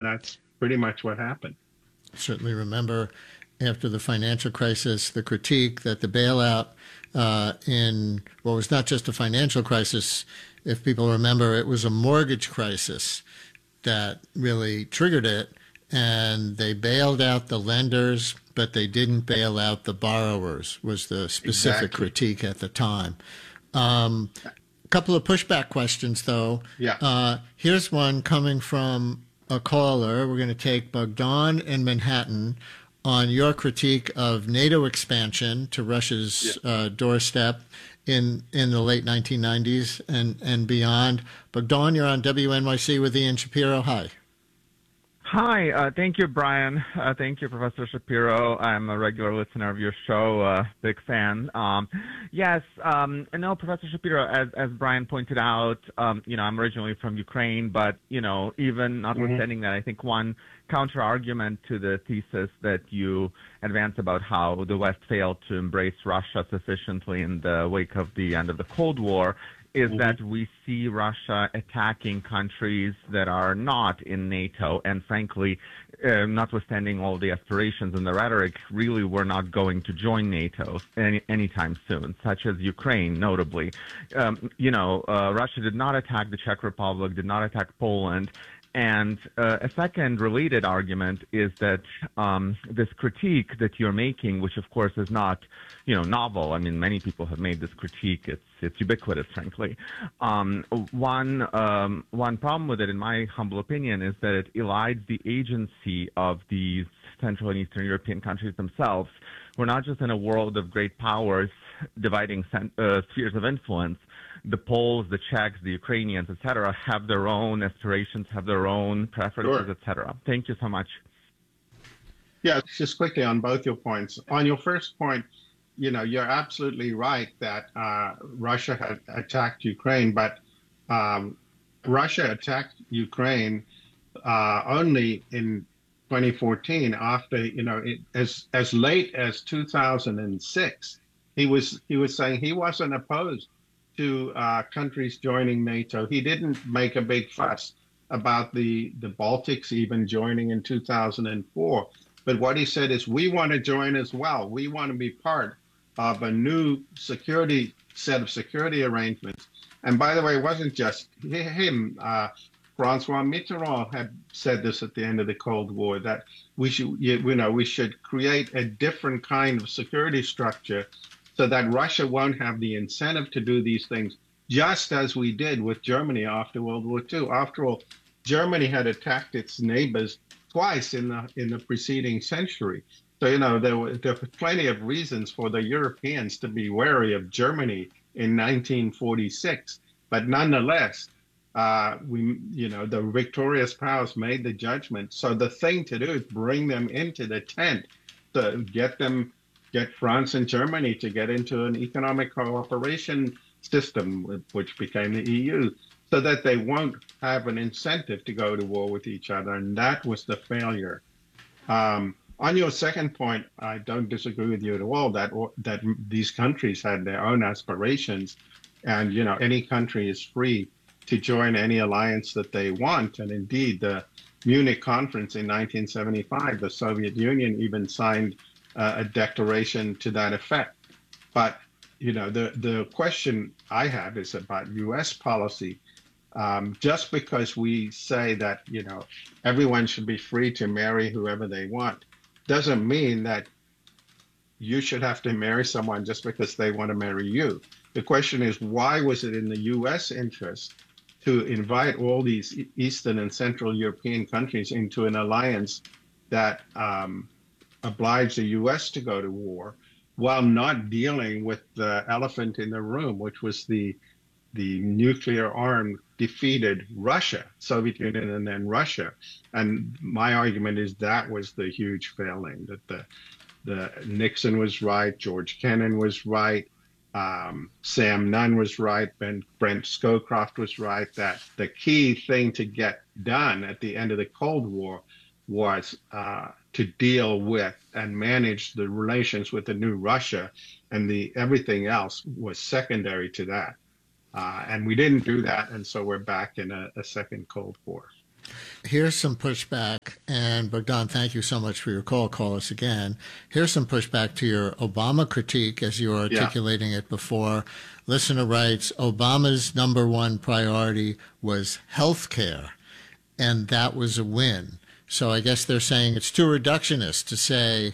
that's pretty much what happened. Certainly remember after the financial crisis, the critique that the bailout in what was not just a financial crisis. If people remember, it was a mortgage crisis that really triggered it, and they bailed out the lenders, but they didn't bail out the borrowers, was the specific critique at the time. A couple of pushback questions, though. Yeah. Here's one coming from a caller. We're going to take Bogdan in Manhattan on your critique of NATO expansion to Russia's doorstep in the late 1990s and beyond. Bogdan, you're on WNYC with Ian Shapiro. Hi. Hi. Thank you, Brian. Thank you, Professor Shapiro. I'm a regular listener of your show, big fan. Yes, no, Professor Shapiro, as Brian pointed out, I'm originally from Ukraine, but, even notwithstanding that, I think one counter-argument to the thesis that you advance about how the West failed to embrace Russia sufficiently in the wake of the end of the Cold War is that we see Russia attacking countries that are not in NATO, and frankly, notwithstanding all the aspirations and the rhetoric, really were not going to join NATO anytime soon, such as Ukraine, notably. Russia did not attack the Czech Republic, did not attack Poland. And a second related argument is that this critique that you're making, which of course is not, novel. I mean, many people have made this critique. It's ubiquitous, frankly. One problem with it, in my humble opinion, is that it elides the agency of these Central and Eastern European countries themselves. We're not just in a world of great powers dividing spheres of influence. The Poles, the Czechs, the Ukrainians, etc., have their own aspirations, have their own preferences, etc. Thank you so much. Yeah, just quickly on both your points. On your first point, you're absolutely right that Russia had attacked Ukraine, but Russia attacked Ukraine only in 2014 after, as late as 2006. He was saying he wasn't opposed to countries joining NATO. He didn't make a big fuss about the Baltics even joining in 2004. But what he said is, we want to join as well. We want to be part of a new set of security arrangements. And by the way, it wasn't just him. Francois Mitterrand had said this at the end of the Cold War, that we should create a different kind of security structure so that Russia won't have the incentive to do these things, just as we did with Germany after World War II. After all, Germany had attacked its neighbors twice in the preceding century. So, there were plenty of reasons for the Europeans to be wary of Germany in 1946. But nonetheless, the victorious powers made the judgment. So the thing to do is bring them into the tent, to get France and Germany to get into an economic cooperation system, which became the EU, so that they won't have an incentive to go to war with each other. And that was the failure. On your second point, I don't disagree with you at all that these countries had their own aspirations, and any country is free to join any alliance that they want. And indeed, the Munich conference in 1975, the Soviet Union even signed a declaration to that effect. But the question I have is about U.S. policy. Just because we say that everyone should be free to marry whoever they want, doesn't mean that you should have to marry someone just because they want to marry you. The question is, why was it in the U.S. interest to invite all these Eastern and Central European countries into an alliance that obliged the U.S. to go to war, while not dealing with the elephant in the room, which was the nuclear-armed defeated Russia, Soviet Union and then Russia. And my argument is that was the huge failing, that the Nixon was right, George Kennan was right, Sam Nunn was right, Brent Scowcroft was right, that the key thing to get done at the end of the Cold War was to deal with and manage the relations with the new Russia, and everything else was secondary to that. And we didn't do that, and so we're back in a second Cold War. Here's some pushback, and Bogdan, thank you so much for your call. Call us again. Here's some pushback to your Obama critique as you were articulating it before. Listener writes, Obama's number one priority was health care, and that was a win. So I guess they're saying it's too reductionist to say,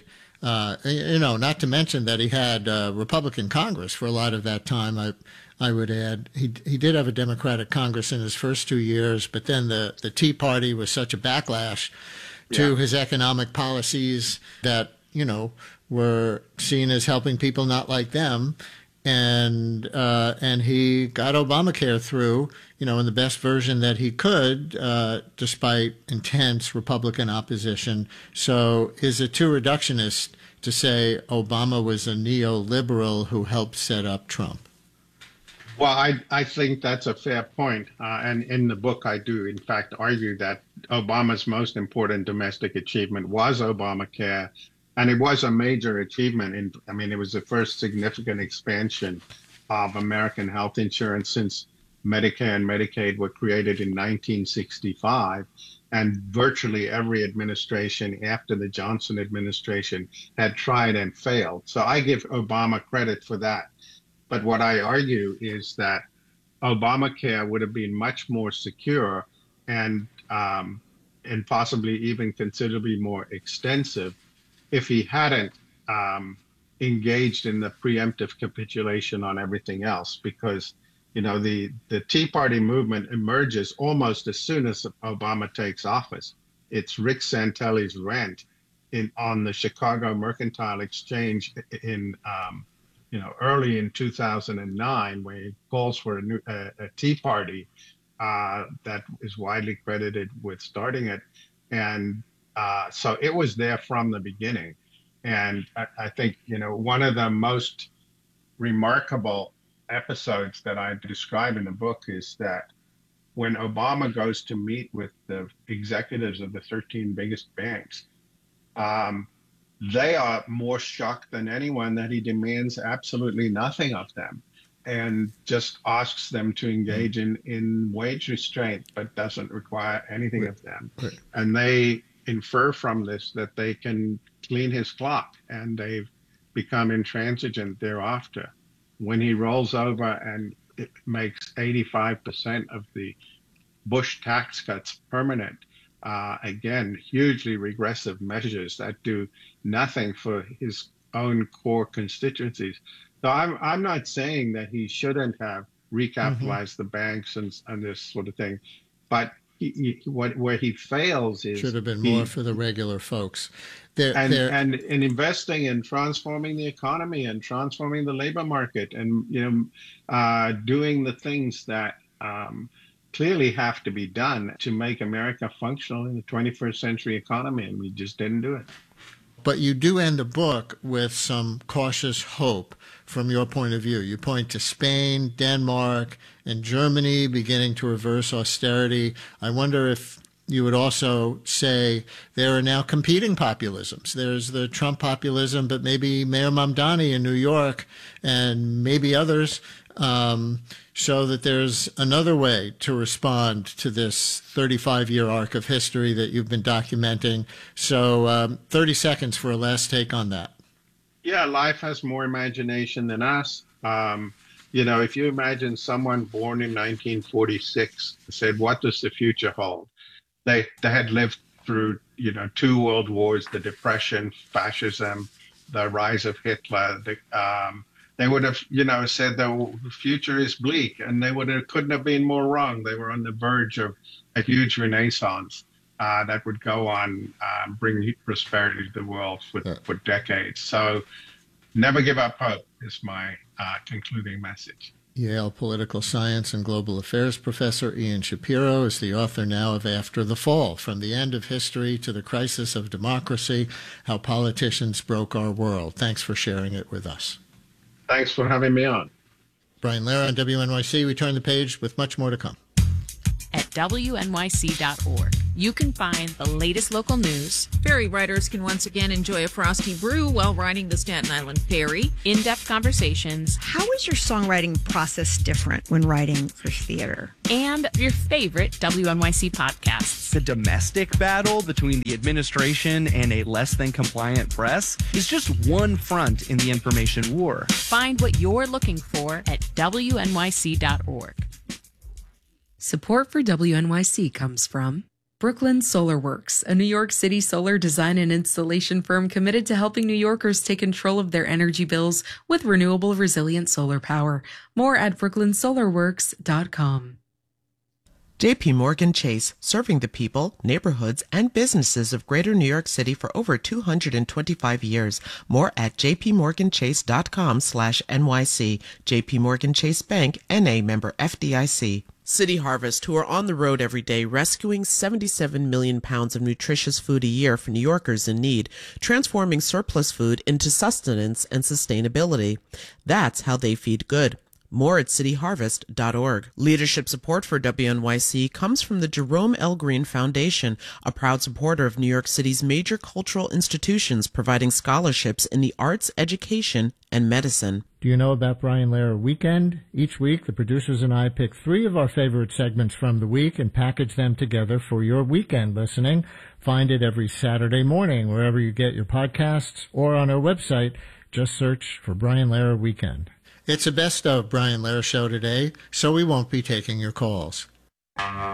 not to mention that he had Republican Congress for a lot of that time. I would add, he did have a Democratic Congress in his first 2 years, but then the Tea Party was such a backlash to his economic policies that, were seen as helping people not like them. And he got Obamacare through, in the best version that he could, despite intense Republican opposition. So is it too reductionist to say Obama was a neoliberal who helped set up Trump? Well, I think that's a fair point. And in the book, I do, in fact, argue that Obama's most important domestic achievement was Obamacare. And it was a major achievement. It was the first significant expansion of American health insurance since Medicare and Medicaid were created in 1965. And virtually every administration after the Johnson administration had tried and failed. So I give Obama credit for that. But what I argue is that Obamacare would have been much more secure and possibly even considerably more extensive if he hadn't engaged in the preemptive capitulation on everything else. Because, the Tea Party movement emerges almost as soon as Obama takes office. It's Rick Santelli's rant on the Chicago Mercantile Exchange in early in 2009, where he calls for a Tea Party that is widely credited with starting it. And so it was there from the beginning. And I think, one of the most remarkable episodes that I describe in the book is that when Obama goes to meet with the executives of the 13 biggest banks, they are more shocked than anyone that he demands absolutely nothing of them and just asks them to engage in wage restraint, but doesn't require anything of them. Right. And they infer from this that they can clean his clock, and they've become intransigent thereafter. When he rolls over and it makes 85% of the Bush tax cuts permanent, again, hugely regressive measures that do nothing for his own core constituencies. So I'm not saying that he shouldn't have recapitalized the banks and this sort of thing, but where he fails is should have been more for the regular folks. And investing in transforming the economy and transforming the labor market and doing the things that clearly have to be done to make America functional in the 21st century economy, and we just didn't do it. But you do end the book with some cautious hope from your point of view. You point to Spain, Denmark, and Germany beginning to reverse austerity. I wonder if you would also say there are now competing populisms. There's the Trump populism, but maybe Mayor Mamdani in New York and maybe others show that there's another way to respond to this 35-year arc of history that you've been documenting. So 30 seconds for a last take on that. Yeah, life has more imagination than us. If you imagine someone born in 1946 said, what does the future hold? They had lived through, 2 world wars, the Depression, fascism, the rise of Hitler. They would have, said the future is bleak, and couldn't have been more wrong. They were on the verge of a huge renaissance that would go on, bring prosperity to the world for decades. So never give up hope is my concluding message. Yale political science and global affairs professor Ian Shapiro is the author now of After the Fall, From the End of History to the Crisis of Democracy, How Politicians Broke Our World. Thanks for sharing it with us. Thanks for having me on. Brian Lehrer on WNYC. We turn the page with much more to come. At WNYC.org. you can find the latest local news. Ferry riders can once again enjoy a frosty brew while riding the Staten Island Ferry. In-depth conversations. How is your songwriting process different when writing for theater? And your favorite WNYC podcasts. The domestic battle between the administration and a less than compliant press is just one front in the information war. Find what you're looking for at WNYC.org. Support for WNYC comes from Brooklyn Solar Works, a New York City solar design and installation firm committed to helping New Yorkers take control of their energy bills with renewable, resilient solar power. More at brooklynsolarworks.com. JP Morgan Chase, serving the people, neighborhoods, and businesses of Greater New York City for over 225 years. More at jpmorganchase.com/NYC. JP Morgan Chase Bank, N.A. member FDIC. City Harvest, who are on the road every day rescuing 77 million pounds of nutritious food a year for New Yorkers in need, transforming surplus food into sustenance and sustainability. That's how they feed good. More at cityharvest.org. Leadership support for WNYC comes from the Jerome L. Green Foundation, a proud supporter of New York City's major cultural institutions, providing scholarships in the arts, education, and medicine. Do you know about Brian Lehrer Weekend? Each week, the producers and I pick 3 of our favorite segments from the week and package them together for your weekend listening. Find it every Saturday morning, wherever you get your podcasts, or on our website. Just search for Brian Lehrer Weekend. It's a best of Brian Lehrer show today, so we won't be taking your calls.